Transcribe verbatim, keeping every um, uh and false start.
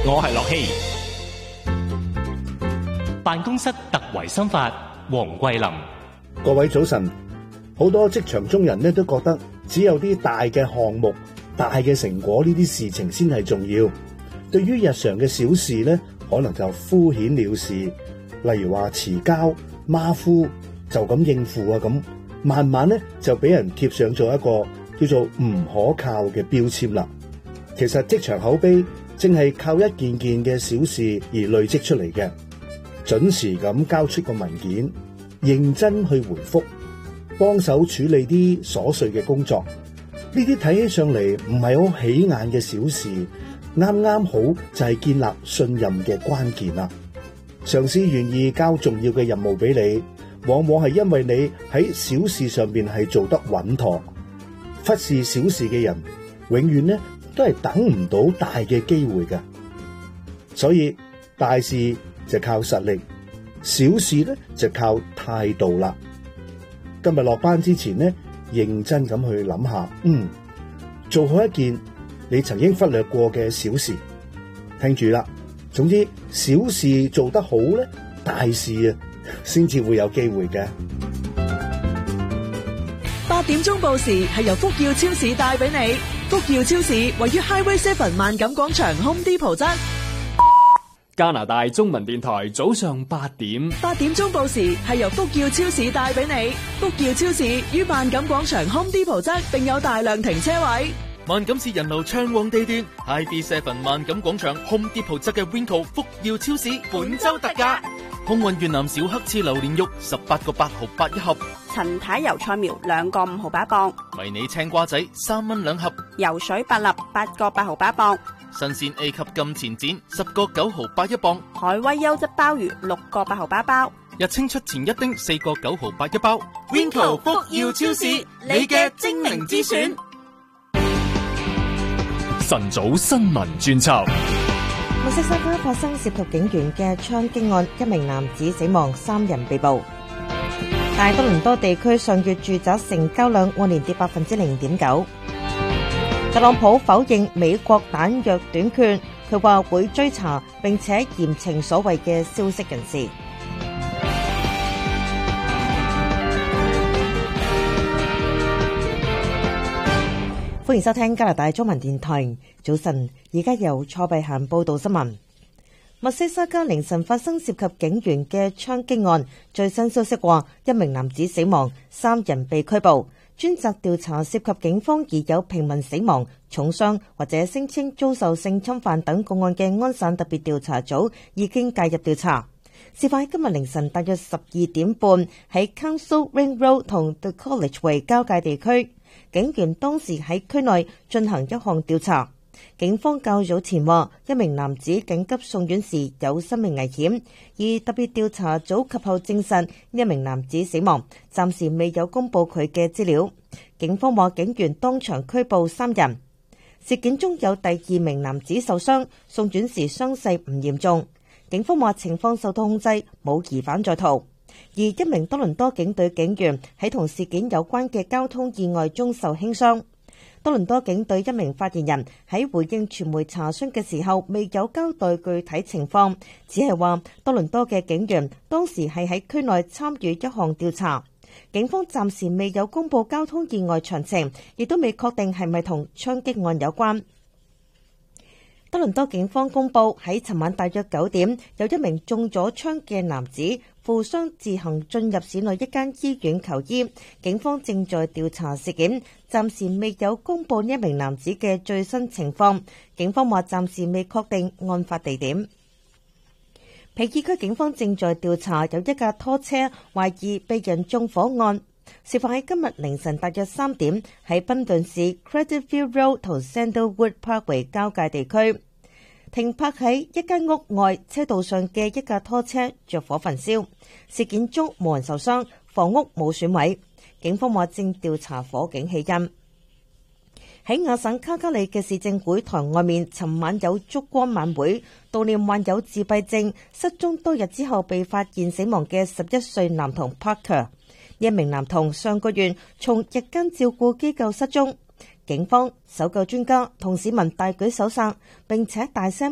我係樂希。辦公室特維心法，黃桂林。 各位早晨。好多職場中人咧都覺得只有啲大嘅項目、大嘅成果呢啲事情先係重要。對於日常嘅小事咧，可能就敷衍了事。例如話遲交、馬虎就咁應付啊，咁慢慢咧就俾人貼上咗一個叫做唔可靠嘅標籤啦。其實職場口碑正係靠一件件嘅小事而累積出嚟嘅。準時咁交出個文件，認真去回覆，幫手處理啲瑣碎嘅工作，呢啲睇起上嚟唔係好起眼嘅小事，啱啱好就係建立信任嘅關鍵啦。上司願意交重要嘅任務俾你，往往係因為你喺小事上邊係做得穩妥。忽視小事嘅人，永遠呢都係等唔到大嘅機會㗎。所以大事就靠實力，小事呢就靠態度啦。今日落班之前呢，認真咁去諗下，嗯，做好一件你曾經忽略過嘅小事。聽住啦，總之小事做得好咧，大事啊，先至會有機會嘅。 八點鐘報時係由福耀超市帶俾你。福耀超市位於 Highway Seven 萬錦廣場 Home Depot 側。 加拿大中文電台早上八點， 八點鐘報時係由福耀超市帶俾你。福耀超市於萬錦廣場 Home Depot 側，並有大量停車位。 萬錦市人流暢旺地段 ，I B Seven 萬錦廣場 Home Depot 側嘅 Winco 福耀超市本周特價，空運越南小黑翅榴蓮肉十八個八毫八一盒， 陳太油菜苗兩個五毫八一磅， 迷你青瓜仔三蚊兩盒， 游水百立八個八毫八一磅。 新鮮 A 級金錢展十個九毫八一磅， 海威優質鮑魚六個八毫八包， 日清出前一丁四個九毫八一包。 Winco 福耀超市，你嘅精明之選。 晨早新聞專輯。 墨西沙加發生涉及警員嘅槍擊案，一名男子死亡，三人被捕。大多倫多地區上月住宅成交量按年跌百分之零點九。特朗普否認美國彈藥短缺，佢話會追查並且嚴懲所謂嘅消息人士。歡迎收聽加拿大中文電台早晨，而家由蔡碧嫻報道新聞。密西沙加凌晨發生涉及警員嘅槍擊案，最新消息話一名男子死亡，三人被拘捕。專責調查涉及警方疑有平民死亡、重傷或者聲稱遭受性侵犯等個案嘅安省特別調查組已經介入調查。事發喺今日凌晨大約十二點半，喺 Council Ring Road 同 The College Way 交界地區，警員當時喺區內進行一項調查。警方較早前話一名男子緊急送院時有生命危險，而特別調查組及後證實一名男子死亡，暫時未有公布佢嘅資料。警方話警員當場拘捕三人。事件中有第二名男子受傷，送院時傷勢唔嚴重。警方話情況受到控制，冇疑犯在逃。而一名多倫多警隊警員喺同事件有關嘅交通意外中受輕傷。多倫多警隊一名發言人喺回應傳媒查詢嘅時候，未有交代具體情況，只係話多倫多嘅警員當時係喺區內參與一項調查。警方暫時未有公布交通意外詳情，亦都未確定係咪同槍擊案有關。多倫多警方公布喺尋晚大約九點，有一名中咗槍嘅男子負傷自行進入市內一間醫院求醫，警方正在調查事件，暫時未有公布呢一名男子嘅最新情況。警方話暫時未確定案發地點。皮爾區警方正在調查有一架拖車懷疑被人縱火案，事發喺今日凌晨大約三點，喺賓頓市 Creditview Road 同 Sandalwood Parkway 交界地區，停泊喺一間屋外車道上嘅一架拖車着火焚燒。事件中冇人受傷，房屋冇損毀。警方話正調查火警起因。喺亞省卡加里嘅市政會堂外面，尋晚有燭光晚會，悼念患有自閉症、失蹤多日之後被發現死亡嘅十一歲男童 Parker。一名男童上個月從日間照顧機構失蹤，警方、搜救專家同市民大舉搜索，並且大聲